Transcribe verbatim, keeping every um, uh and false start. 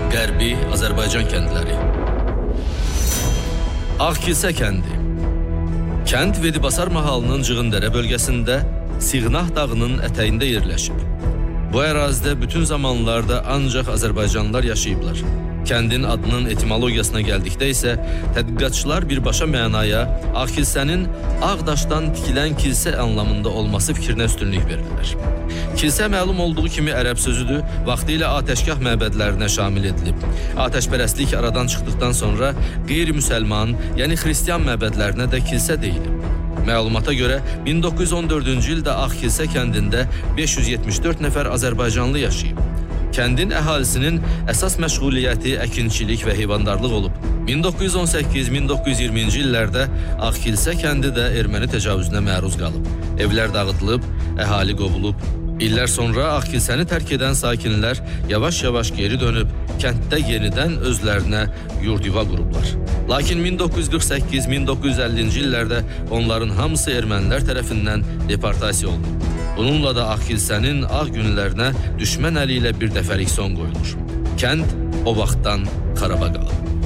Qərbi Azərbaycan kəndləri. Ağkilsə kəndi. Kənd Vedibasar mahalının Cığındərə bölgəsində Siğnah dağının ətəyində yerləşib. Bu ərazidə bütün zamanlarda ancaq Azərbaycanlılar yaşayıblar. Kəndin adının etimologiyasına gəldikdə isə tədqiqatçılar birbaşa mənaya Ağkilsənin Ağdaşdan tikilən kilsə anlamında olması fikrinə üstünlük verirlər. Kilsə məlum olduğu kimi ərəb sözüdür, vaxtilə atəşgah məbədlərinə şamil edilib. Atəşpərəstlik aradan çıxdıqdan sonra qeyri-müsəlman, yəni xristian məbədlərinə də kilsə deyilib. Məlumata görə min doqquz yüz on dördüncü ildə Ağkilsə kəndində beş yüz yetmiş dörd nəfər Azərbaycanlı yaşayıb. Kəndin əhalisinin əsas məşğuliyyəti əkinçilik və heyvandarlıq olub. min doqquz yüz on səkkiz min doqquz yüz iyirminci illərdə Ağkilsə kəndi də erməni təcavüzünə məruz qalıb. Evlər dağıdılıb, əhali qovulub. İllər sonra Ağkilsəni tərk edən sakinlər yavaş-yavaş geri dönüb, kənddə yenidən özlərinə yurd-yuva qurublar. Lakin min doqquz yüz qırx səkkiz min doqquz yüz əllinci illərdə onların hamısı ermənilər tərəfindən deportasiya olunub. Bununla da Ağkilsənin ağ günlərinə düşmən əli ilə bir dəfəlik son qoyulur. Kənd o vaxtdan xaraba qalıb.